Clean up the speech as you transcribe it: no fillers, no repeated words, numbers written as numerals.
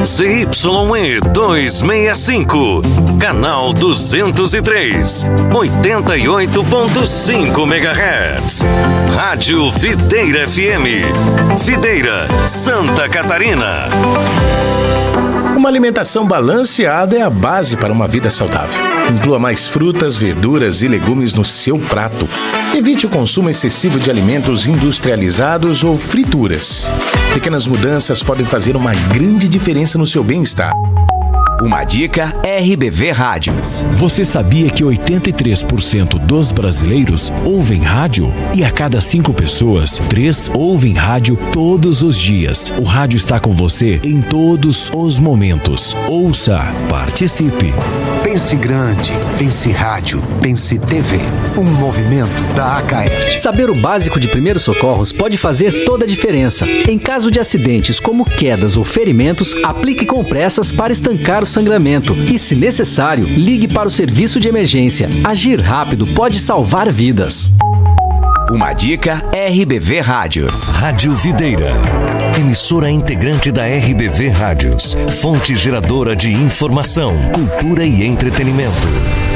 ZYE 265, canal 203, 88.5 MHz. Rádio Videira FM, Videira, Santa Catarina. Uma alimentação balanceada é a base para uma vida saudável. Inclua mais frutas, verduras e legumes no seu prato. Evite o consumo excessivo de alimentos industrializados ou frituras. Pequenas mudanças podem fazer uma grande diferença no seu bem-estar. Uma dica RBV Rádios. Você sabia que 83% dos brasileiros ouvem rádio? E a cada 5 pessoas, 3 ouvem rádio todos os dias. O rádio está com você em todos os momentos. Ouça, participe. Pense grande, pense rádio, pense TV. Um movimento da Acaerte. Saber o básico de primeiros socorros pode fazer toda a diferença. Em caso de acidentes como quedas ou ferimentos, aplique compressas para estancar o sangramento e, se necessário, ligue para o serviço de emergência. Agir rápido pode salvar vidas. Uma dica RBV Rádios. Rádio Videira, emissora integrante da RBV Rádios, fonte geradora de informação, cultura e entretenimento.